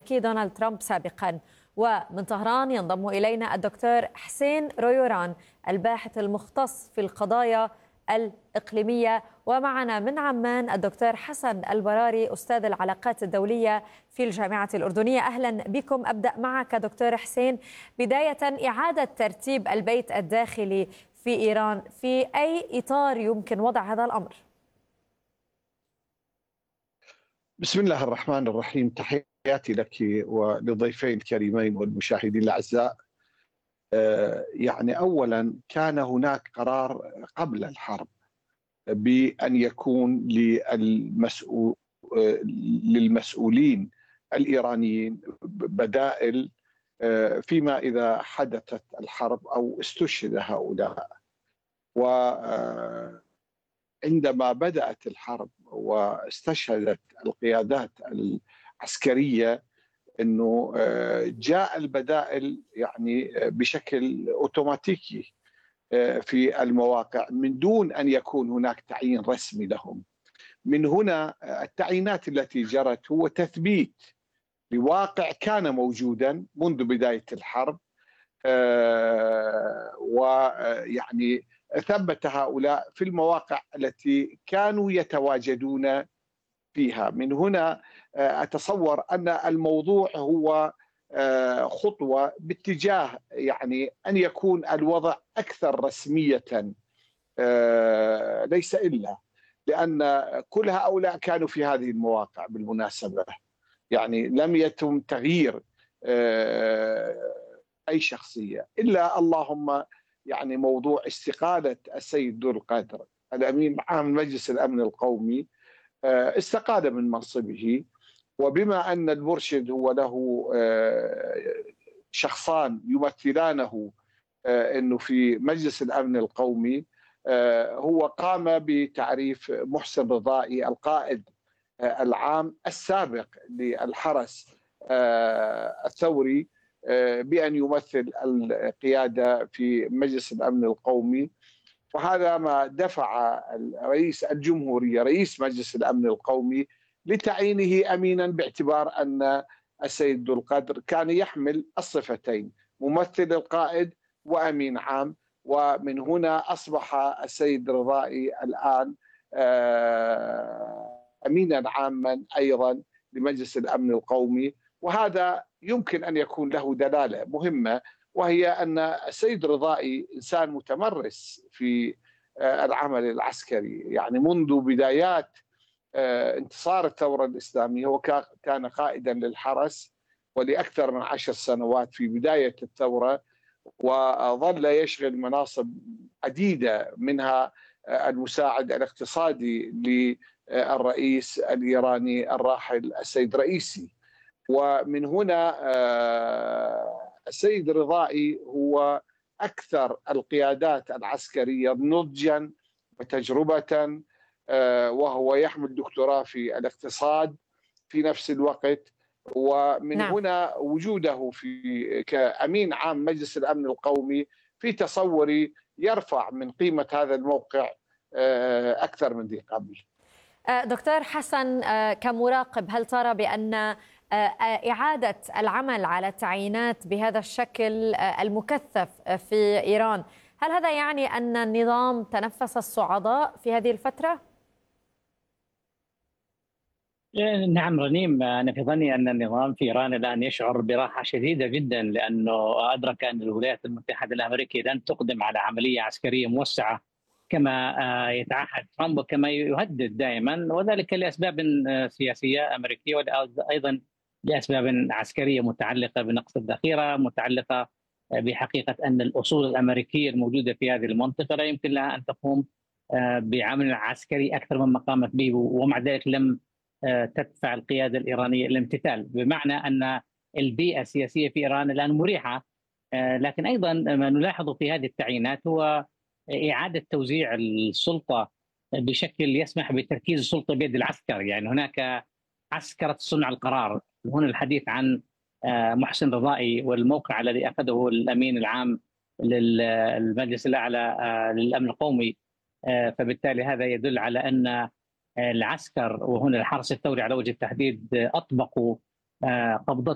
الأمريكي دونالد ترامب سابقا. ومن طهران ينضم إلينا الدكتور حسين رويوران، الباحث المختص في القضايا الإقليمية، ومعنا من عمان الدكتور حسن البراري، أستاذ العلاقات الدولية في الجامعة الأردنية. أهلا بكم. أبدأ معك دكتور حسين. بداية، إعادة ترتيب البيت الداخلي في إيران في أي إطار يمكن وضع هذا الأمر؟ بسم الله الرحمن الرحيم. تحياتي لك وللضيفين الكريمين والمشاهدين الأعزاء. أولا كان هناك قرار قبل الحرب بأن يكون للمسؤولين الإيرانيين بدائل فيما إذا حدثت الحرب أو استشهد هؤلاء. وعندما بدأت الحرب واستشهدت القيادات العسكرية أنه جاء البدائل بشكل أوتوماتيكي في المواقع من دون أن يكون هناك تعيين رسمي لهم. من هنا التعيينات التي جرت هو تثبيت لواقع كان موجودا منذ بداية الحرب، ثبت هؤلاء في المواقع التي كانوا يتواجدون فيها. من هنا أتصور أن الموضوع هو خطوة باتجاه أن يكون الوضع أكثر رسمية، ليس إلا لأن كل هؤلاء كانوا في هذه المواقع بالمناسبة. لم يتم تغيير أي شخصية إلا اللهم موضوع استقالة السيد ذو القدر الأمين عام مجلس الأمن القومي. استقال من منصبه، وبما أن المرشد هو له شخصان يمثلانه أنه في مجلس الأمن القومي، هو قام بتعريف محسن رضائي القائد العام السابق للحرس الثوري بأن يمثل القيادة في مجلس الأمن القومي. وهذا ما دفع رئيس الجمهورية رئيس مجلس الأمن القومي لتعيينه أمينا، باعتبار أن السيد ذو القدر كان يحمل الصفتين، ممثل القائد وأمين عام. ومن هنا أصبح السيد رضائي الآن أمينا عاما أيضا لمجلس الأمن القومي. وهذا يمكن أن يكون له دلالة مهمة، وهي أن السيد رضائي إنسان متمرس في العمل العسكري. منذ بدايات انتصار الثورة الإسلامية هو كان قائدا للحرس ولأكثر من 10 سنوات في بداية الثورة، وظل يشغل مناصب عديدة، منها المساعد الاقتصادي للرئيس الإيراني الراحل السيد رئيسي. ومن هنا السيد رضائي هو أكثر القيادات العسكرية نضجا وتجربة، وهو يحمل دكتوراه في الاقتصاد في نفس الوقت. ومن هنا وجوده في كأمين عام مجلس الأمن القومي في تصوري يرفع من قيمة هذا الموقع أكثر من ذي قبل. دكتور حسن، كمراقب، هل ترى بأن إعادة العمل على التعيينات بهذا الشكل المكثف في إيران، هل هذا يعني أن النظام تنفس الصعداء في هذه الفترة؟ نعم رنيم، أنا في ظني أن النظام في إيران الآن يشعر براحة شديدة جدا، لأنه أدرك أن الولايات المتحدة الأمريكية لن تقدم على عملية عسكرية موسعة كما يتعهد ترامب وكما يهدد دائما، وذلك لأسباب سياسية أمريكية وأيضا لأسباب عسكرية متعلقة بنقص الذخيرة، متعلقة بحقيقة أن الأصول الأمريكية الموجودة في هذه المنطقة لا يمكن لها أن تقوم بعمل عسكري أكثر مما قامت به، ومع ذلك لم تدفع القيادة الإيرانية الامتثال، بمعنى أن البيئة السياسية في إيران الآن مريحة. لكن أيضا ما نلاحظ في هذه التعيينات هو إعادة توزيع السلطة بشكل يسمح بتركيز السلطة بيد العسكر. هناك عسكرة صنع القرار. هنا الحديث عن محسن رضائي والموقع الذي أخذه الأمين العام للمجلس الأعلى للأمن القومي، فبالتالي هذا يدل على أن العسكر وهنا الحرس الثوري على وجه التحديد أطبقوا قبضتهم